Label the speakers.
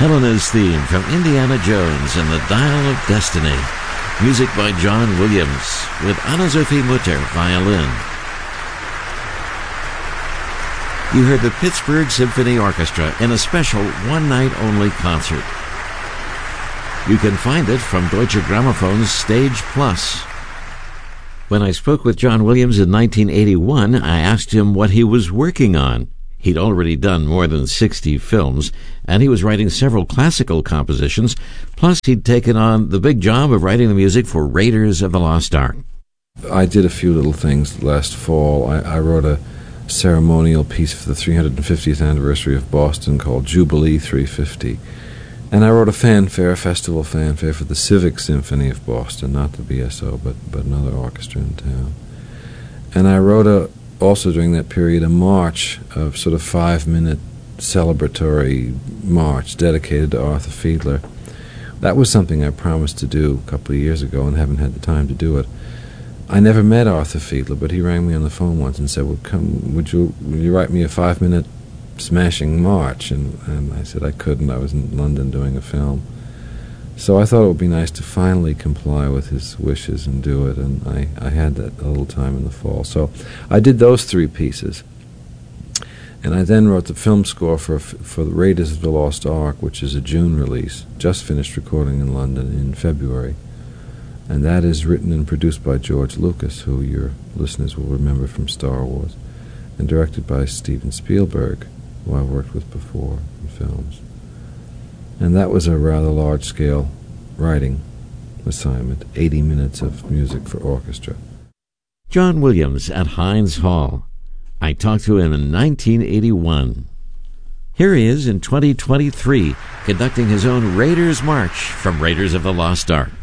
Speaker 1: Helena's theme from Indiana Jones and the Dial of Destiny. Music by John Williams, with Anna-Sophie Mutter, violin. You heard the Pittsburgh Symphony Orchestra in a special one-night-only concert. You can find it from Deutsche Gramophone's Stage Plus. When I spoke with John Williams in 1981, I asked him what he was working on. He'd already done more than 60 films, and he was writing several classical compositions, plus he'd taken on the big job of writing the music for Raiders of the Lost Ark.
Speaker 2: I did a few little things last fall. I wrote a ceremonial piece for the 350th anniversary of Boston called Jubilee 350. And I wrote a festival fanfare for the Civic Symphony of Boston, not the BSO, but another orchestra in town. And I wrote also during that period a march, a sort of 5-minute celebratory march dedicated to Arthur Fiedler. That was something I promised to do a couple of years ago and haven't had the time to do it. I never met Arthur Fiedler, but he rang me on the phone once and said, would you write me a 5-minute smashing march? And I said I couldn't. I was in London doing a film. So I thought it would be nice to finally comply with his wishes and do it, and I had that a little time in the fall. So I did those 3 pieces. And I then wrote the film score for the Raiders of the Lost Ark, which is a June release, just finished recording in London in February. And that is written and produced by George Lucas, who your listeners will remember from Star Wars, and directed by Steven Spielberg, who I've worked with before in films. And that was a rather large-scale writing assignment, 80 minutes of music for orchestra.
Speaker 1: John Williams at Heinz Hall. I talked to him in 1981. Here he is in 2023, conducting his own Raiders March from Raiders of the Lost Ark.